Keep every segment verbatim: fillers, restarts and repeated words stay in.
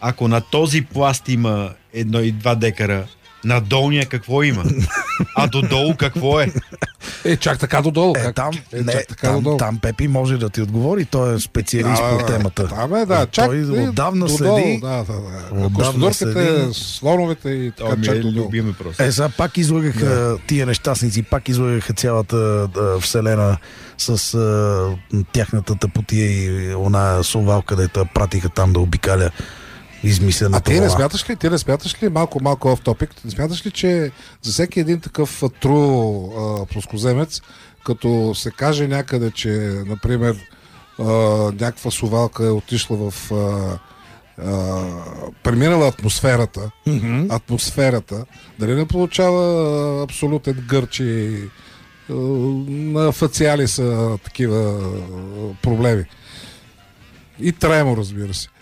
ако на този пласт има едно и два декара, на долния какво има? А додолу какво е? Е, чак така додолу. Е, как? там, е, не, чак така там, додолу. там Пепи може да ти отговори, той е специалист Да, по темата. Там е, да. Чак, той е, отдавна додолу, следи. Да, да, да. Отдавна Костодурките, следи. слоновете и така Това ми чак е додолу. любими просто. Е, сега пак излагаха да. тия нещастници, пак излагаха цялата а, вселена с а, тяхната тъпотия и она совал, където я пратиха там да обикаля измислената А ти не вълна. смяташ ли, ти не смяташ ли, малко, малко off topic, не смяташ ли, че за всеки един такъв тру а, плоскоземец, като се каже някъде, че, например, а, някаква сувалка е отишла в а, а, преминала атмосферата, Mm-hmm. атмосферата, дали не получава а, абсолютен гърч и а, на фациали са такива а, проблеми. И тремо, разбира се.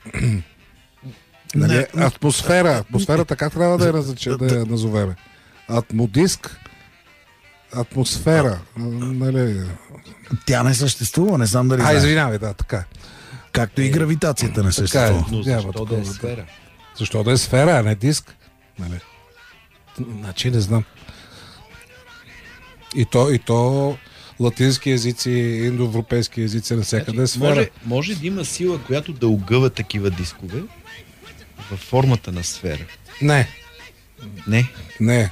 Нали, Не. атмосфера. Атмосферата как трябва да я, различа, да я назовеме? Атмодиск? Атмосфера. Нали. Тя не съществува, не знам дали А, знаеш. извинявай, да, така е. Както и гравитацията не Така е. съществува. Но Няма защо да такова, е да. сфера? Защо да е сфера, а не диск? Нали. Значи не знам. И то, и то латински езици, индоевропейски езици, навсякъде е сфера. Може, може да има сила, която да огъва такива дискове във формата на сфера. Не, Не. не.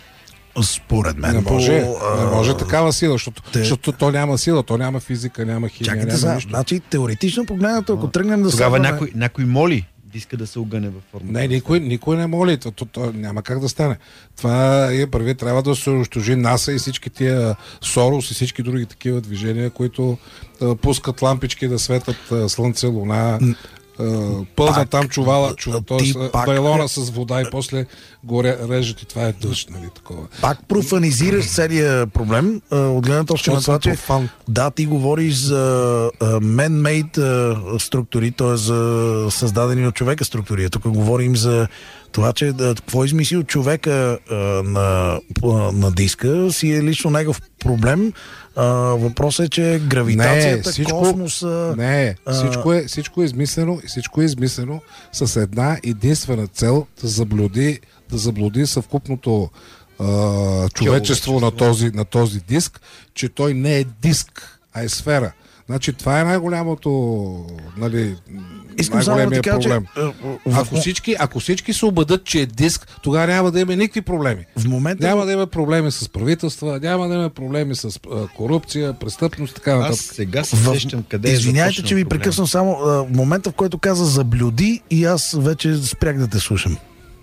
Според мен. Не може, по, не може такава сила, защото, те- защото то няма сила, то няма физика, няма химия, Чакайте няма сега, нищо. значи теоретично погледнато, ако тръгнем да Тогава следваме- някой, някой моли диска да се огъне във формата. Не, никой, никой не моли, то, то, то няма как да стане. Това е първи, трябва да се унищожи НАСА и всички тия Сорос и всички други такива движения, които а, пускат лампички да светат а, слънце, луна, а, пълна Пак, там чувала, ти чува, т.е. пак- байлона с вода и после го ре- режат и това е дъжд, нали, такова. Пак профанизираш целият проблем а, от гледна точка на това, че профан. да, ти говориш за а, man-made а, структури, т.е. за създадени от човека структури. Тук говорим за това, че да, какво е измислил човека а, на, а, на диска, си е лично негов проблем. А, въпросът е, че гравитацията, Не, всичко- космоса... Не, а, всичко е, всичко е измислено и всичко е измислено с една единствена цел да заблуди, да заблуди съвкупното а, човечество на този, на този диск, че той не е диск, а е сфера. Значи това е най-голямото, нали, Искам само да най-големия ти кажа, че проблем. а, в, Ако всички, ако всички се убедат, че е диск, тогава няма да има никакви проблеми. в момента... Няма да има проблеми с правителства, няма да има проблеми с а, корупция, престъпност, така Аз нататък. сега се В- сещам къде е Извинявайте, започнал че ви проблема. прекъсвам само а, в момента, в който каза заблюди и аз вече спрях да те слушам.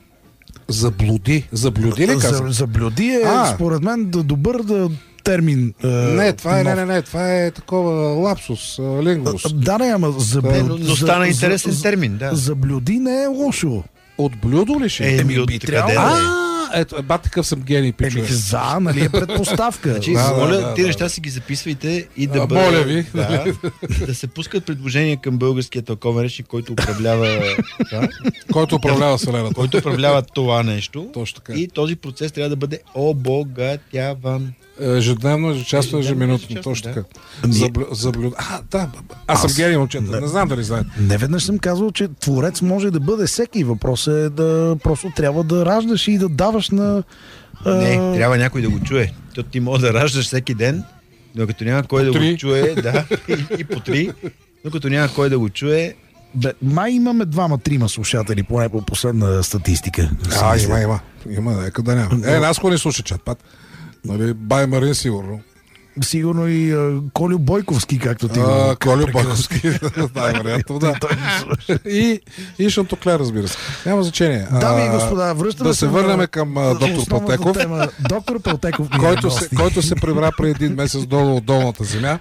Заблуди. Заблуди ли каза? За, заблюди е, А. според мен, да, добър да, термин. А, Не, това е, не, нов. не, не, това е такова лапсус, а, лингвус. А, Да, не, ама заблюди. Не, но, но стана интересен термин, да. Заблюди не е лошо. От блюдо ли ще? Е, Еми, от би къде трябвало. да е? А, ето, бат такъв съм гений, пичове. Еми, за, нали е предпоставка. Значи, Да, да, моля, да, тия да. неща си ги записвайте и да А, бъдат... моля ви. Да, да се пускат предложения към българския тълковен речник, който управлява това, Който управлява Вселената. който управлява това нещо. Точно така. И този процес трябва да бъде обогатяван. Ежедневно, ежечасно, Ежедневно, ежеминутно. ежечасно, Точно да. така. Ами- Заблю... Заблю... А, да, аз съм Аз- гений, момчета. Не. Не знам дали знаете. Не веднъж съм казал, че творец може да бъде всеки. Въпросът е да просто трябва да раждаш и да даваш на... а, Не, трябва някой да го чуе. То ти може да раждаш всеки ден, докато няма кой да три. го чуе, да, и, и по три, докато няма кой да го чуе. Бе, май имаме двама-трима слушатели, поне по последна статистика. А, има, има. Има, нека да няма. Е, нас не слуша чат, пат. Нали, Бай Марин сигурно. Сигурно и а, Колю Бойковски, както ти А, го Колю прекъсна. Бойковски. Да, вероятно, да. Той ни слуша. И, и Шантоклер, разбира се. Няма значение. Дами и А, господа, връщаме да се на- върнем към а, доктор основната Палтеков, тема. Доктор Палтеков ми е който се, гости. който се прибра преди един месец долу от долната земя.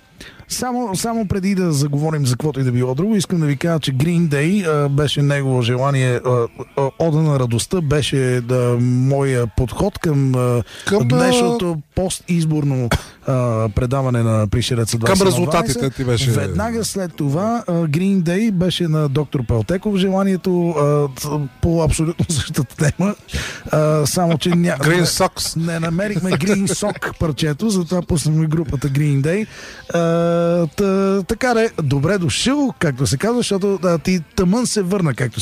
Само, само преди да заговорим за каквото и да било друго, искам да ви кажа, че Green Day а, беше негово желание, а, а, Ода на радостта беше да, моя подход към, а, Към, днешното постизборно а, предаване на Пришелеца двайсет Към на резултатите двайсет. ти беше. Веднага след това а, Green Day беше на доктор Палтеков желанието а, т- по абсолютно същата тема, а, само че ня... Green Socks. не намерихме Green Sock парчето, затова пуснахме групата Green Day. А, та, така де, добре дошъл, както се казва, защото а, ти тъмън се върна, както